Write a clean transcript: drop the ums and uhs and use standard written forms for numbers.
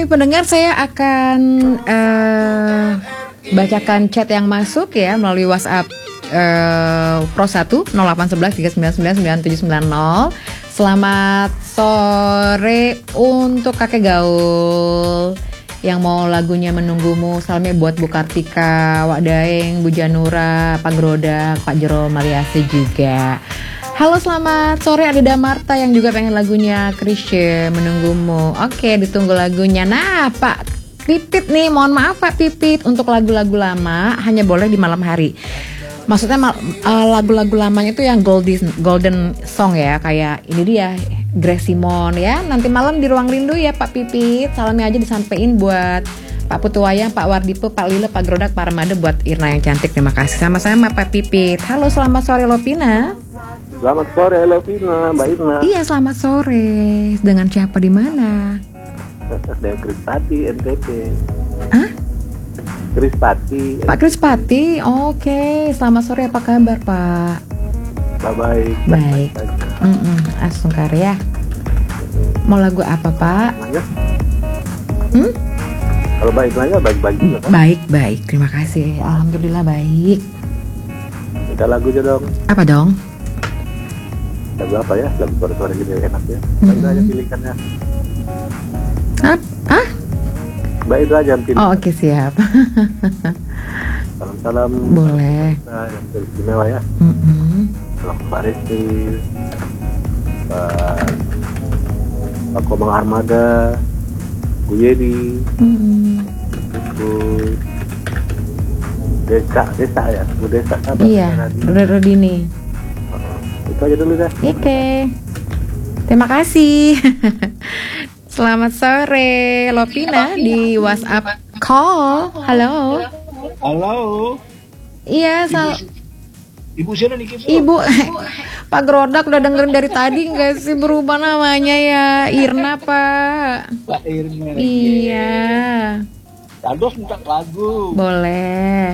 Oke, pendengar, saya akan bacakan chat yang masuk ya melalui WhatsApp Pro 1 0811 399 9790. Selamat sore untuk kakek gaul yang mau lagunya Menunggumu. Salamnya buat Bu Kartika, Wak Daeng, Bu Janura, Pak Grodak, Pak Jero Mariasi juga. Halo, selamat sore Adida Marta yang juga pengen lagunya Krisye Menunggumu. Oke, ditunggu lagunya. Nah, Pak Pipit nih, mohon maaf Pak Pipit, untuk lagu-lagu lama hanya boleh di malam hari. Maksudnya lagu-lagu lamanya itu yang golden song ya, kayak ini dia Grace Simon ya. Nanti malam di Ruang Rindu ya Pak Pipit. Salamnya aja disampaikan buat Pak Putuwayang, Pak Wardipe, Pak Lile, Pak Grodak, Pak Ramada, buat Irna yang cantik. Terima kasih. Sama-sama Pak Pipit. Halo, selamat sore Lovina. Selamat sore Lovina, Mbak Irna. Iya, selamat sore. Dengan siapa di mana? Dari Krispati, NTT. Hah? Krispati. Pak Krispati, oke. Selamat sore, apa kabar Pak? Baik. Baik. Langsung karya. Mau lagu apa Pak? Kalau baik nanya baik-baik juga Pak. Baik. Terima kasih. Alhamdulillah baik. Kita lagunya dong. Apa dong? Lagu apa ya? Lagu suara-suara gini enak ya. Mbak Irna aja pilihkannya. Mbak Irna aja pilih. Oh, oke, siap. Salam-salam. Boleh. Nah, yang istimewa ya. Salam Pak Resti, Pak Komang Armada, Bu Yedi, Bu Desa ya, Bu Desa apa? Iya, Rodini. Itu aja dulu dah. Oke. Terima kasih. Selamat sore Lovina di WhatsApp call. Halo. Halo. Iya, Ibu siapa nih? Ibu Pak Grodak udah dengerin dari tadi nggak sih berubah namanya ya? Irna Pak. Pak Irna. Iya. Dados minta lagu. Boleh.